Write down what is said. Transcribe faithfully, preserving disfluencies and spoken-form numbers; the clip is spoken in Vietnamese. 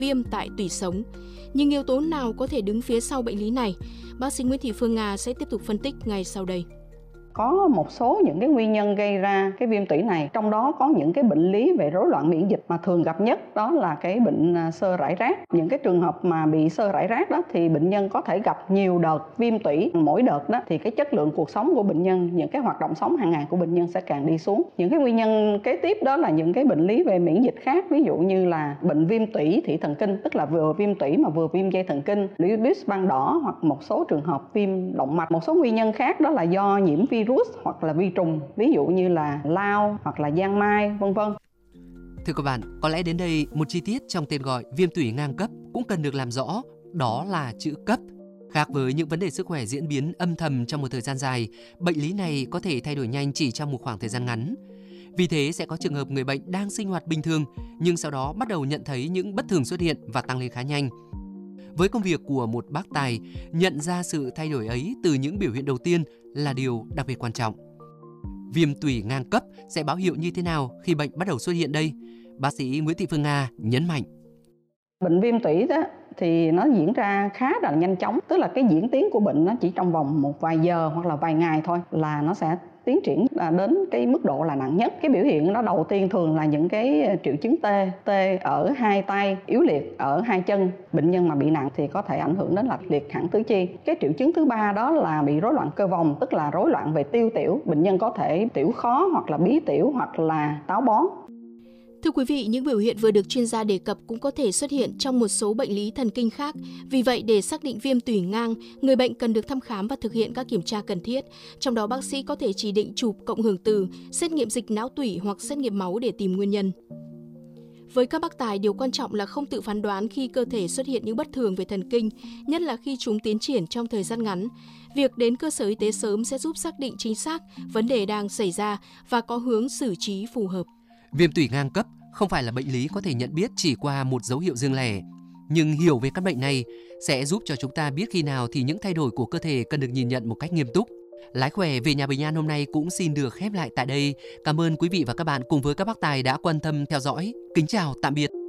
viêm tại tủy sống. Nhưng yếu tố nào có thể đứng phía sau bệnh lý này? Bác sĩ Nguyễn Thị Phương Nga sẽ tiếp tục phân tích ngay sau đây. Có một số những cái nguyên nhân gây ra cái viêm tủy này, trong đó có những cái bệnh lý về rối loạn miễn dịch mà thường gặp nhất, đó là cái bệnh xơ rải rác. Những cái trường hợp mà bị xơ rải rác đó thì bệnh nhân có thể gặp nhiều đợt viêm tủy. Mỗi đợt đó thì cái chất lượng cuộc sống của bệnh nhân, những cái hoạt động sống hàng ngày của bệnh nhân sẽ càng đi xuống. Những cái nguyên nhân kế tiếp đó là những cái bệnh lý về miễn dịch khác, ví dụ như là bệnh viêm tủy thị thần kinh, tức là vừa viêm tủy mà vừa viêm dây thần kinh, lupus ban đỏ, hoặc một số trường hợp viêm động mạch. Một số nguyên nhân khác đó là do nhiễm virus virus hoặc là vi trùng, ví dụ như là lao hoặc là giang mai, vân vân. Thưa các bạn, có lẽ đến đây một chi tiết trong tên gọi viêm tủy ngang cấp cũng cần được làm rõ, đó là chữ cấp. Khác với những vấn đề sức khỏe diễn biến âm thầm trong một thời gian dài, bệnh lý này có thể thay đổi nhanh chỉ trong một khoảng thời gian ngắn. Vì thế sẽ có trường hợp người bệnh đang sinh hoạt bình thường nhưng sau đó bắt đầu nhận thấy những bất thường xuất hiện và tăng lên khá nhanh. Với công việc của một bác tài, nhận ra sự thay đổi ấy từ những biểu hiện đầu tiên là điều đặc biệt quan trọng. Viêm tủy ngang cấp sẽ báo hiệu như thế nào khi bệnh bắt đầu xuất hiện đây? Bác sĩ Nguyễn Thị Phương Nga nhấn mạnh. Bệnh viêm tủy đó thì nó diễn ra khá là nhanh chóng, tức là cái diễn tiến của bệnh nó chỉ trong vòng một vài giờ hoặc là vài ngày thôi là nó sẽ tiến triển đến cái mức độ là nặng nhất. Cái biểu hiện nó đầu tiên thường là những cái triệu chứng tê, tê ở hai tay, yếu liệt ở hai chân. Bệnh nhân mà bị nặng thì có thể ảnh hưởng đến là liệt hẳn tứ chi. Cái triệu chứng thứ ba đó là bị rối loạn cơ vòng, tức là rối loạn về tiêu tiểu. Bệnh nhân có thể tiểu khó hoặc là bí tiểu hoặc là táo bón. Thưa quý vị, những biểu hiện vừa được chuyên gia đề cập cũng có thể xuất hiện trong một số bệnh lý thần kinh khác. Vì vậy, để xác định viêm tủy ngang, người bệnh cần được thăm khám và thực hiện các kiểm tra cần thiết. Trong đó, bác sĩ có thể chỉ định chụp cộng hưởng từ, xét nghiệm dịch não tủy hoặc xét nghiệm máu để tìm nguyên nhân. Với các bác tài, điều quan trọng là không tự phán đoán khi cơ thể xuất hiện những bất thường về thần kinh, nhất là khi chúng tiến triển trong thời gian ngắn. Việc đến cơ sở y tế sớm sẽ giúp xác định chính xác vấn đề đang xảy ra và có hướng xử trí phù hợp. Viêm tủy ngang cấp không phải là bệnh lý có thể nhận biết chỉ qua một dấu hiệu riêng lẻ. Nhưng hiểu về căn bệnh này sẽ giúp cho chúng ta biết khi nào thì những thay đổi của cơ thể cần được nhìn nhận một cách nghiêm túc. Lái khỏe về nhà bình an hôm nay cũng xin được khép lại tại đây. Cảm ơn quý vị và các bạn cùng với các bác tài đã quan tâm theo dõi. Kính chào, tạm biệt.